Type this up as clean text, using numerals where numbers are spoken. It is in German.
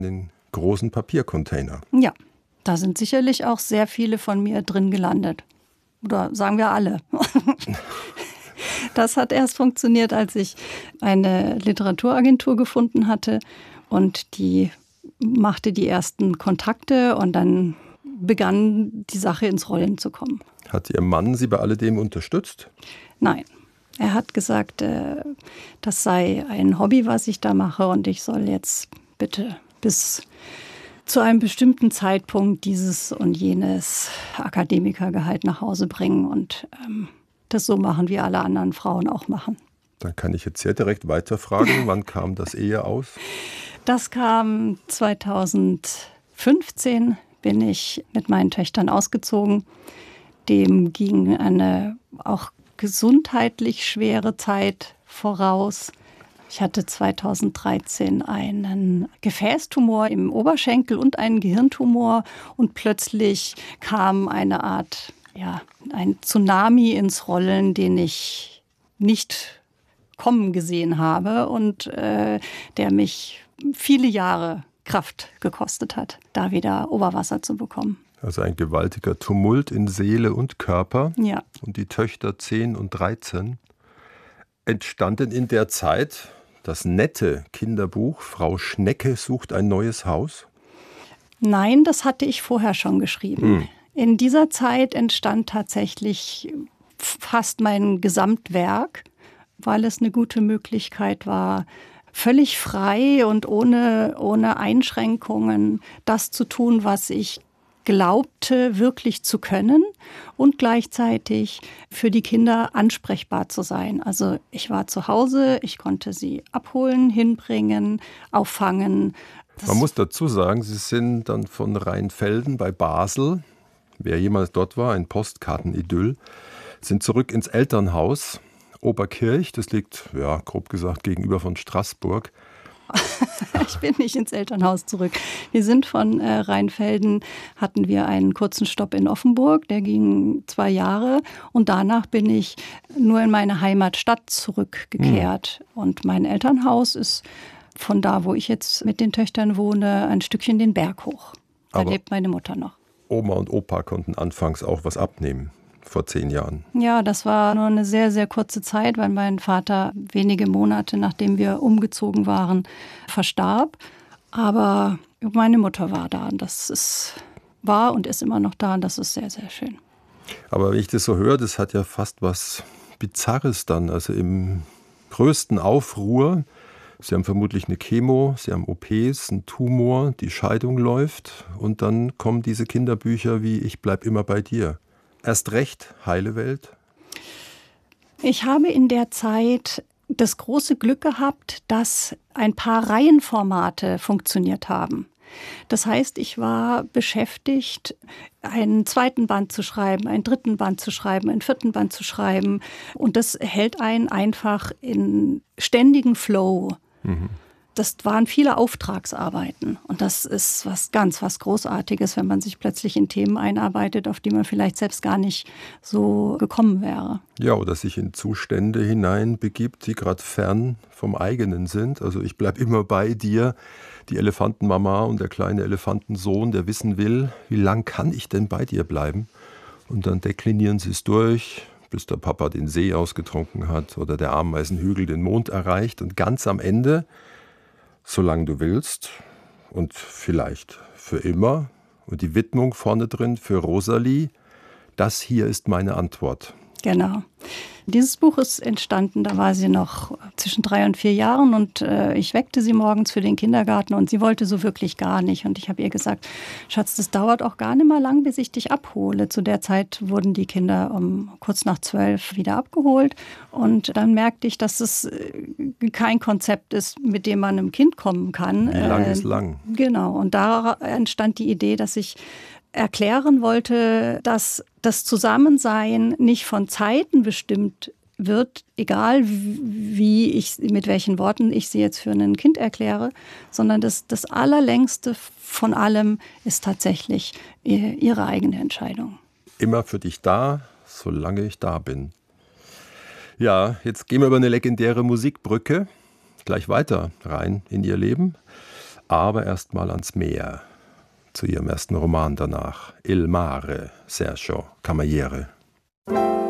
den großen Papiercontainer. Ja, da sind sicherlich auch sehr viele von mir drin gelandet. Oder sagen wir alle. Das hat erst funktioniert, als ich eine Literaturagentur gefunden hatte und die machte die ersten Kontakte und dann begann die Sache ins Rollen zu kommen. Hat Ihr Mann Sie bei alledem unterstützt? Nein. Er hat gesagt, das sei ein Hobby, was ich da mache und ich soll jetzt bitte bis zu einem bestimmten Zeitpunkt dieses und jenes Akademikergehalt nach Hause bringen und das so machen, wie alle anderen Frauen auch machen. Dann kann ich jetzt sehr direkt weiterfragen, wann kam das Ehe aus? Das kam 2015, bin ich mit meinen Töchtern ausgezogen. Dem ging eine auch gesundheitlich schwere Zeit voraus. Ich hatte 2013 einen Gefäßtumor im Oberschenkel und einen Gehirntumor und plötzlich kam eine Art, ein Tsunami ins Rollen, den ich nicht kommen gesehen habe und der mich viele Jahre Kraft gekostet hat, da wieder Oberwasser zu bekommen. Also ein gewaltiger Tumult in Seele und Körper. Ja. Und die Töchter 10 und 13 entstanden in der Zeit das nette Kinderbuch Frau Schnecke sucht ein neues Haus? Nein, das hatte ich vorher schon geschrieben. In dieser Zeit entstand tatsächlich fast mein Gesamtwerk, weil es eine gute Möglichkeit war, völlig frei und ohne Einschränkungen das zu tun, was ich glaubte wirklich zu können und gleichzeitig für die Kinder ansprechbar zu sein. Also ich war zu Hause, ich konnte sie abholen, hinbringen, auffangen. Man muss dazu sagen, Sie sind dann von Rheinfelden bei Basel, wer jemals dort war, ein Postkartenidyll, sind zurück ins Elternhaus Oberkirch, das liegt, grob gesagt, gegenüber von Straßburg. Ich bin nicht ins Elternhaus zurück. Wir sind von Rheinfelden, hatten wir einen kurzen Stopp in Offenburg, der ging 2 Jahre und danach bin ich nur in meine Heimatstadt zurückgekehrt. Und mein Elternhaus ist von da, wo ich jetzt mit den Töchtern wohne, ein Stückchen den Berg hoch. Da lebt meine Mutter noch. Oma und Opa konnten anfangs auch was abnehmen. Vor 10 Jahren. Ja, das war nur eine sehr, sehr kurze Zeit, weil mein Vater wenige Monate, nachdem wir umgezogen waren, verstarb. Aber meine Mutter war da und war und ist immer noch da und das ist sehr, sehr schön. Aber wenn ich das so höre, das hat ja fast was Bizarres dann. Also im größten Aufruhr, Sie haben vermutlich eine Chemo, Sie haben OPs, einen Tumor, die Scheidung läuft und dann kommen diese Kinderbücher wie Ich bleib immer bei dir. Erst recht heile Welt? Ich habe in der Zeit das große Glück gehabt, dass ein paar Reihenformate funktioniert haben. Das heißt, ich war beschäftigt, einen 2. Band zu schreiben, einen 3. Band zu schreiben, einen 4. Band zu schreiben. Und das hält einen einfach in ständigen Flow. Das waren viele Auftragsarbeiten und das ist was Großartiges, wenn man sich plötzlich in Themen einarbeitet, auf die man vielleicht selbst gar nicht so gekommen wäre. Ja, oder sich in Zustände hineinbegibt, die gerade fern vom eigenen sind. Also ich bleib immer bei dir, die Elefantenmama und der kleine Elefantensohn, der wissen will, wie lang kann ich denn bei dir bleiben? Und dann deklinieren sie es durch, bis der Papa den See ausgetrunken hat oder der Ameisenhügel den Mond erreicht und ganz am Ende, solange du willst und vielleicht für immer und die Widmung vorne drin für Rosalie, das hier ist meine Antwort. Genau. Dieses Buch ist entstanden, da war sie noch zwischen 3 und 4 Jahren und ich weckte sie morgens für den Kindergarten und sie wollte so wirklich gar nicht. Und ich habe ihr gesagt, Schatz, das dauert auch gar nicht mal lang, bis ich dich abhole. Zu der Zeit wurden die Kinder um kurz nach 12 wieder abgeholt und dann merkte ich, dass es kein Konzept ist, mit dem man einem Kind kommen kann. Wie lang ist lang? Genau, und da entstand die Idee, dass ich erklären wollte, dass das Zusammensein nicht von Zeiten bestimmt wird, egal mit welchen Worten ich sie jetzt für ein Kind erkläre, sondern das Allerlängste von allem ist tatsächlich ihre eigene Entscheidung. Immer für dich da, solange ich da bin. Ja, jetzt gehen wir über eine legendäre Musikbrücke gleich weiter rein in ihr Leben. aber erstmal ans Meer, zu ihrem ersten Roman danach, Il Mare, Sergio Cameriere.